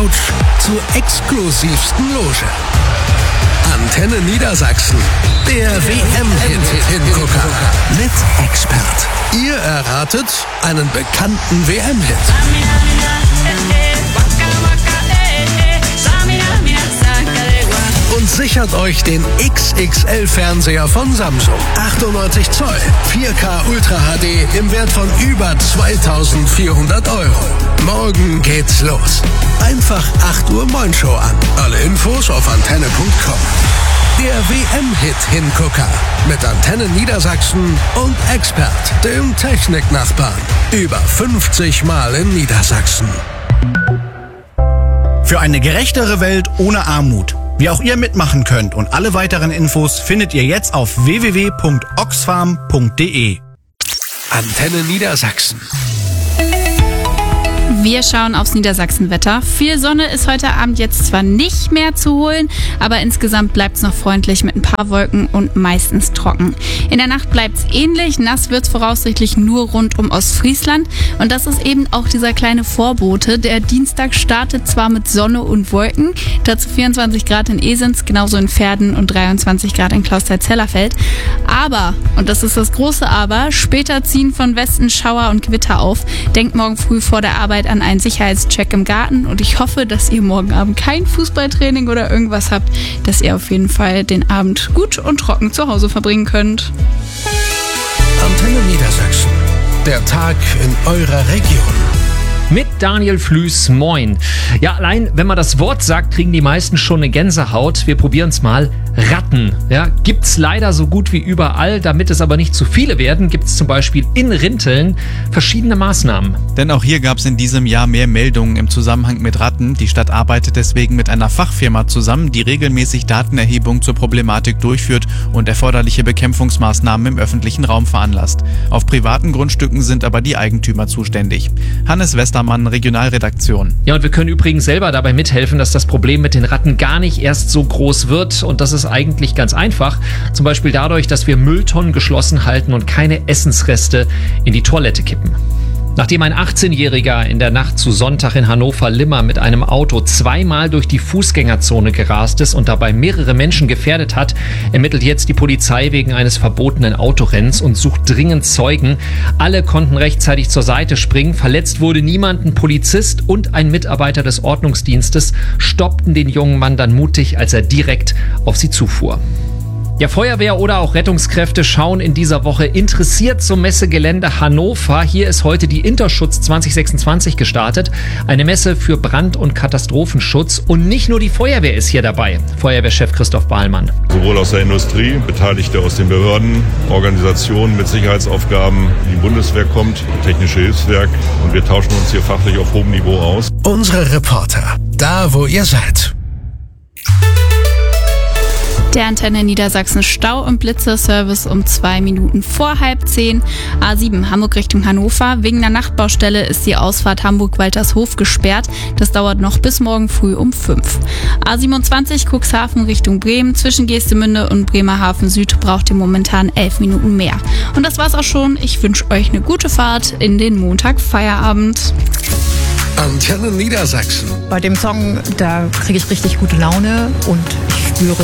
Couch zur exklusivsten Loge. Antenne Niedersachsen, der WM-Hit-Hingucker mit Expert. Ihr erratet einen bekannten WM-Hit. Und sichert euch den XXL-Fernseher von Samsung. 98 Zoll, 4K Ultra HD im Wert von über 2.400 €. Morgen geht's los. Einfach 8 Uhr Moin-Show an. Alle Infos auf antenne.com. Der WM-Hit-Hingucker mit Antenne Niedersachsen und Expert, dem Techniknachbarn. Über 50 Mal in Niedersachsen. Für eine gerechtere Welt ohne Armut. Wie auch ihr mitmachen könnt und alle weiteren Infos findet ihr jetzt auf www.oxfam.de. Antenne Niedersachsen. Wir schauen aufs Niedersachsenwetter. Viel Sonne ist heute Abend jetzt zwar nicht mehr zu holen, aber insgesamt bleibt es noch freundlich mit ein paar Wolken und meistens trocken. In der Nacht bleibt es ähnlich, nass wird es voraussichtlich nur rund um Ostfriesland. Und das ist eben auch dieser kleine Vorbote. Der Dienstag startet zwar mit Sonne und Wolken, dazu 24 Grad in Esens, genauso in Verden und 23 Grad in Clausthal-Zellerfeld. Aber, und das ist das große Aber, später ziehen von Westen Schauer und Gewitter auf. Denkt morgen früh vor der Arbeit an einen Sicherheitscheck im Garten und ich hoffe, dass ihr morgen Abend kein Fußballtraining oder irgendwas habt, dass ihr auf jeden Fall den Abend gut und trocken zu Hause verbringen könnt. Antenne Niedersachsen. Der Tag in eurer Region. Mit Daniel Flüß, moin. Ja, allein wenn man das Wort sagt, kriegen die meisten schon eine Gänsehaut. Wir probieren es mal. Ratten. Ja, gibt's leider so gut wie überall. Damit es aber nicht zu viele werden, gibt's zum Beispiel in Rinteln verschiedene Maßnahmen. Denn auch hier gab es in diesem Jahr mehr Meldungen im Zusammenhang mit Ratten. Die Stadt arbeitet deswegen mit einer Fachfirma zusammen, die regelmäßig Datenerhebung zur Problematik durchführt und erforderliche Bekämpfungsmaßnahmen im öffentlichen Raum veranlasst. Auf privaten Grundstücken sind aber die Eigentümer zuständig. Hannes Westermann, Regionalredaktion. Ja, und wir können übrigens selber dabei mithelfen, dass das Problem mit den Ratten gar nicht erst so groß wird. Und das ist eigentlich ganz einfach. Zum Beispiel dadurch, dass wir Mülltonnen geschlossen halten und keine Essensreste in die Toilette kippen. Nachdem ein 18-Jähriger in der Nacht zu Sonntag in Hannover-Limmer mit einem Auto zweimal durch die Fußgängerzone gerast ist und dabei mehrere Menschen gefährdet hat, ermittelt jetzt die Polizei wegen eines verbotenen Autorennens und sucht dringend Zeugen. Alle konnten rechtzeitig zur Seite springen. Verletzt wurde niemand. Ein Polizist und ein Mitarbeiter des Ordnungsdienstes stoppten den jungen Mann dann mutig, als er direkt auf sie zufuhr. Ja, Feuerwehr oder auch Rettungskräfte schauen in dieser Woche interessiert zum Messegelände Hannover. Hier ist heute die Interschutz 2026 gestartet. Eine Messe für Brand- und Katastrophenschutz. Und nicht nur die Feuerwehr ist hier dabei. Feuerwehrchef Christoph Bahlmann. Sowohl aus der Industrie, Beteiligte aus den Behörden, Organisationen mit Sicherheitsaufgaben. Die Bundeswehr kommt, Technische Hilfswerk. Und wir tauschen uns hier fachlich auf hohem Niveau aus. Unsere Reporter, da wo ihr seid. Der Antenne Niedersachsen Stau- und Blitzerservice um 2 Minuten vor 9:30. A7 Hamburg Richtung Hannover. Wegen der Nachtbaustelle ist die Ausfahrt Hamburg-Waltershof gesperrt. Das dauert noch bis morgen früh um 5. A27 Cuxhaven Richtung Bremen. Zwischen Geestemünde und Bremerhaven Süd braucht ihr momentan 11 Minuten mehr. Und das war's auch schon. Ich wünsche euch eine gute Fahrt in den Montag-Feierabend. Antenne Niedersachsen. Bei dem Song, da kriege ich richtig gute Laune und ich spüre